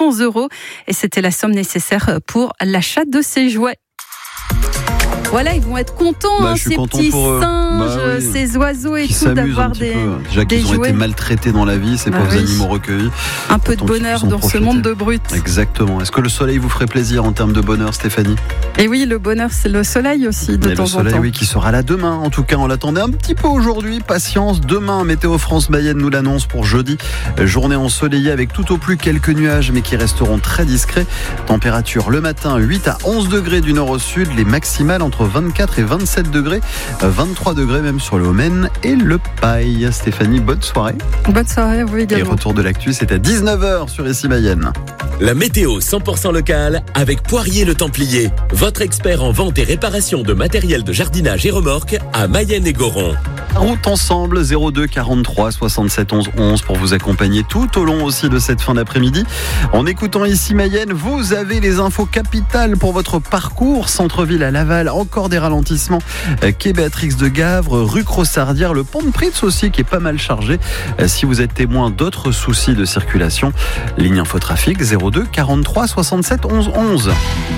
200 € et c'était la somme nécessaire pour l'achat de ces jouets. Voilà, ils vont être contents, ces petits singes, ces oiseaux et tout, d'avoir des déjà qu'ils ont jouets. été maltraités dans la vie, ces pauvres animaux recueillis. Un peu de bonheur dans ce monde de brut. Exactement. Est-ce que le soleil vous ferait plaisir en termes de bonheur, Stéphanie ? Et oui, le bonheur, c'est le soleil aussi, de temps en temps. Le soleil, oui, qui sera là demain. En tout cas, on l'attendait un petit peu aujourd'hui. Patience, demain, Météo France Mayenne nous l'annonce pour jeudi. Journée ensoleillée avec tout au plus quelques nuages, mais qui resteront très discrets. Température le matin, 8 à 11 degrés du nord au sud. Les maximales entre 24 et 27 degrés. 23 degrés même sur le Haut-Maine et le Paille. Stéphanie, bonne soirée. Bonne soirée, vous également. Et retour de l'actu, c'est à 19h sur Ici Mayenne. La météo 100% locale avec Poirier le Templier, votre expert en vente et réparation de matériel de jardinage et remorques à Mayenne et Goron. Route ensemble 02 43 67 11 11 pour vous accompagner tout au long aussi de cette fin d'après-midi. En écoutant Ici Mayenne, vous avez les infos capitales pour votre parcours. Centre-ville à Laval, encore des ralentissements. Quai Béatrix de Gavre, rue Crossardière, le pont de Pritz aussi qui est pas mal chargé. Si vous êtes témoin d'autres soucis de circulation, ligne infotrafic 02 43 67 11 11.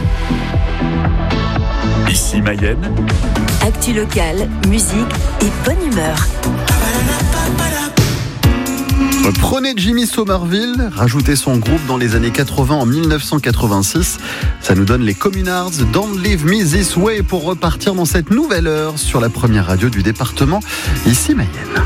Ici Mayenne. Actu locale, musique et bonne humeur. Prenez Jimmy Somerville, rajoutez son groupe dans les années 80 en 1986. Ça nous donne les Communards, Don't Leave Me This Way pour repartir dans cette nouvelle heure sur la première radio du département, Ici Mayenne.